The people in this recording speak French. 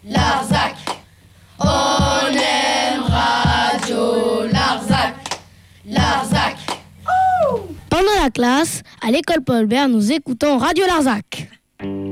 Larzac. On aime Radio Larzac. Larzac. Pendant la classe, à l'école Paul Bert, nous écoutons Radio Larzac.